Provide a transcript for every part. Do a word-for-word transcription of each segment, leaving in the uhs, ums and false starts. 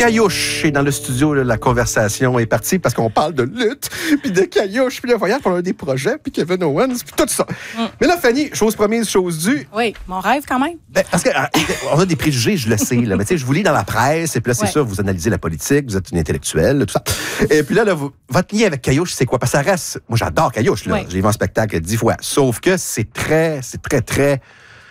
Caillouche est dans le studio. Là, la conversation est partie parce qu'on parle de lutte, puis de Caillouche, puis le voyage, on a des projets, puis Kevin Owens, puis tout ça. Mm. Mais là, Fanny, chose promise, chose due. Oui, mon rêve quand même. Ben, parce qu'on a des préjugés, je le sais. Là, mais tu sais, je vous lis dans la presse, et puis là, c'est ouais. ça, vous analysez la politique, vous êtes une intellectuelle, tout ça. Et puis là, là vous, votre lien avec Caillouche, c'est quoi? Parce que ça reste... Moi, j'adore Caillouche, là. Oui. J'ai vu un spectacle dix fois. Sauf que c'est très, c'est très, très...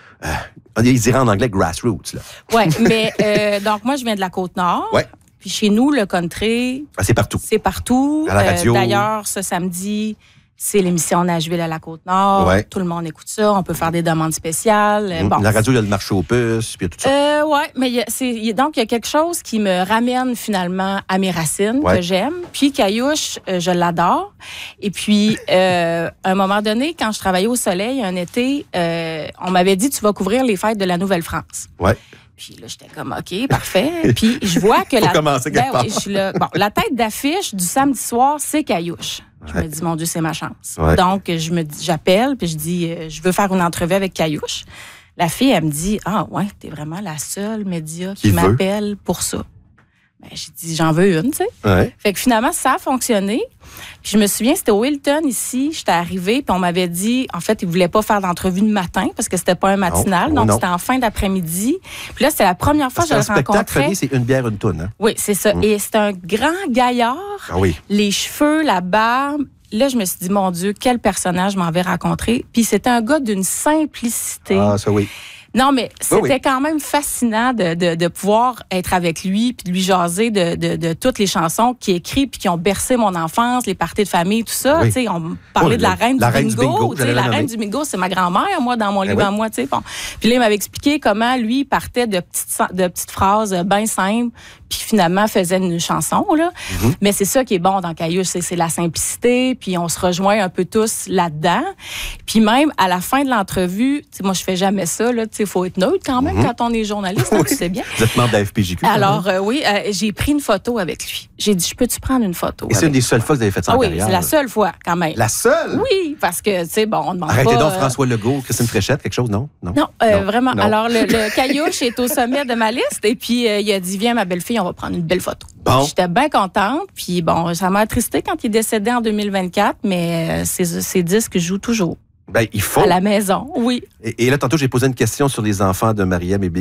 Euh, ils diraient en anglais grassroots. Oui, mais euh, donc moi, je viens de la Côte-Nord. Oui. Puis chez nous, le country... Ah, c'est partout. C'est partout. À la radio. Euh, d'ailleurs, ce samedi, c'est l'émission Nashville à la Côte-Nord. Ouais. Tout le monde écoute ça. On peut faire des demandes spéciales. Mmh. Bon. La radio, il y a le marché aux puces, puis tout ça. Euh, oui, mais il y a, c'est, donc, il y a quelque chose qui me ramène finalement à mes racines, ouais. que j'aime. Puis Caillouche, euh, je l'adore. Et puis, euh, à un moment donné, quand je travaillais au Soleil, un été, euh, on m'avait dit, tu vas couvrir les fêtes de la Nouvelle-France. Ouais. Puis là, j'étais comme, OK, parfait. Puis je vois que Faut la, commencer quelque ben, part. Oui, je là, bon, la tête d'affiche du samedi soir, c'est Caillouche. Je ouais. me dis, mon Dieu, c'est ma chance. Ouais. Donc, je me dis, j'appelle, puis je dis, euh, je veux faire une entrevue avec Caillouche. La fille, elle me dit, ah ouais, t'es vraiment la seule média qui, qui m'appelle pour ça. Ben, j'ai dit, j'en veux une, tu sais. Ouais. Fait que finalement, ça a fonctionné. Puis je me souviens, c'était au Hilton ici. J'étais arrivée, puis on m'avait dit, en fait, ils voulaient pas faire d'entrevue le matin parce que c'était pas un matinal. Non, donc, non. C'était en fin d'après-midi. Puis là, c'était la première fois parce que je le rencontrais. Fanny, c'est une bière, une toune. Hein? Oui, c'est ça. Mmh. Et c'était un grand gaillard. Ah oui. Les cheveux, la barbe. Là, je me suis dit, mon Dieu, quel personnage m'en vais rencontrer. Puis c'était un gars d'une simplicité. Ah, ça oui. Non, mais c'était oui, oui. quand même fascinant de, de, de pouvoir être avec lui puis de lui jaser de, de, de toutes les chansons qu'il écrit puis qui ont bercé mon enfance, les parties de famille, tout ça. Oui. Tu sais, on parlait oh, de la reine la du reine bingo. Du bingo tu sais, la reine du bingo, c'est ma grand-mère, moi, dans mon livre oui. à moi. Tu sais, bon. Puis là, il m'avait expliqué comment lui il partait de petites, de petites phrases bien simples puis finalement faisait une chanson, là. Mm-hmm. Mais c'est ça qui est bon dans Caillouche, c'est, c'est la simplicité, puis on se rejoint un peu tous là-dedans. Puis même, à la fin de l'entrevue, tu sais, moi, je fais jamais ça, là, tu sais, il faut être neutre quand même mm-hmm. quand on est journaliste, hein, oui. tu sais bien. Vous êtes membre de la F P J Q. Alors, euh, oui, euh, j'ai pris une photo avec lui. J'ai dit, je peux-tu prendre une photo? Et c'est une des seules fois que vous avez fait ça ah, en oui, carrière? Oui, c'est la seule fois, quand même. La seule? Oui, parce que, tu sais, bon, on demande Arrêtez pas... Arrêtez donc euh... François Legault, Christine Fréchette, quelque chose, non? Non, non, euh, non vraiment. Non. Alors, le, le Caillouche est au sommet de ma liste, et puis euh, il a dit, viens, ma belle-fille, on va prendre une belle photo. Bon. J'étais bien contente, puis bon, ça m'a attristé quand il est décédé en deux mille vingt-quatre, mais euh, ses, ses disques jouent toujours. Ben, il faut. À la maison, oui. Et, et là, tantôt, j'ai posé une question sur les enfants de Marie-Ève et